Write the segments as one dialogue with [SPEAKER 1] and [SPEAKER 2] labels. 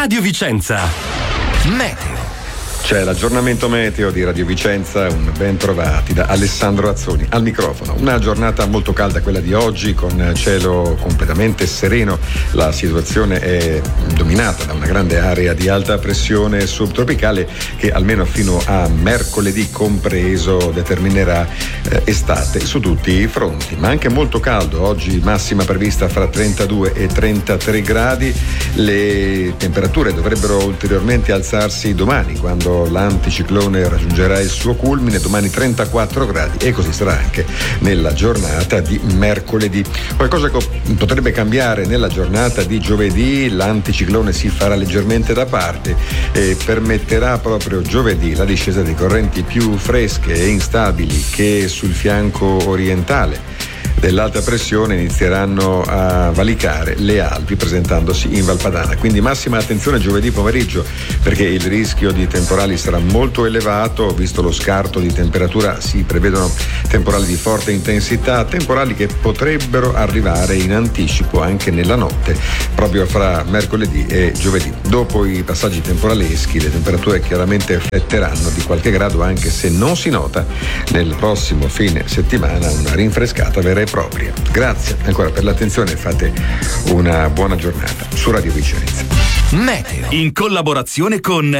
[SPEAKER 1] Radio Vicenza. Meteo.
[SPEAKER 2] C'è l'aggiornamento meteo di Radio Vicenza, un ben trovati da Alessandro Azzoni al microfono. Una giornata molto calda quella di oggi, con cielo completamente sereno. La situazione è dominata da una grande area di alta pressione subtropicale che almeno fino a mercoledì compreso determinerà estate su tutti i fronti. Ma anche molto caldo, oggi massima prevista fra 32 e 33 gradi. Le temperature dovrebbero ulteriormente alzarsi domani, quando l'anticiclone raggiungerà il suo culmine, domani 34 gradi, e così sarà anche nella giornata di mercoledì. Qualcosa potrebbe cambiare nella giornata di giovedì, l'anticiclone si farà leggermente da parte e permetterà proprio giovedì la discesa di correnti più fresche e instabili che sul fianco orientale dell'alta pressione inizieranno a valicare le Alpi, presentandosi in Valpadana. Quindi massima attenzione giovedì pomeriggio, perché il rischio di temporali sarà molto elevato. Visto lo scarto di temperatura, si prevedono temporali di forte intensità, temporali che potrebbero arrivare in anticipo anche nella notte, proprio fra mercoledì e giovedì. Dopo i passaggi temporaleschi, le temperature chiaramente fletteranno di qualche grado, anche se non si nota nel prossimo fine settimana una rinfrescata vera e propria. Grazie ancora per l'attenzione, fate una buona giornata su Radio Vicenza.
[SPEAKER 1] Meteo, in collaborazione con...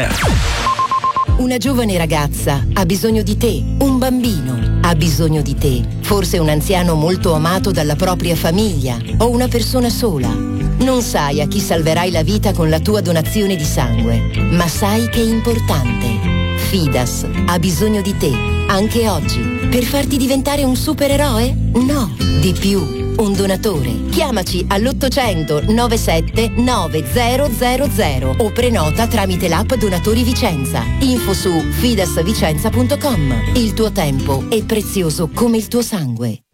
[SPEAKER 3] Una giovane ragazza ha bisogno di te, un bambino ha bisogno di te, forse un anziano molto amato dalla propria famiglia o una persona sola. Non sai a chi salverai la vita con la tua donazione di sangue, ma sai che è importante. Fidas ha bisogno di te, anche oggi. Per farti diventare un supereroe? No, di più. Un donatore. Chiamaci all'800 97 9000 o prenota tramite l'app Donatori Vicenza. Info su fidasvicenza.com. Il tuo tempo è prezioso come il tuo sangue.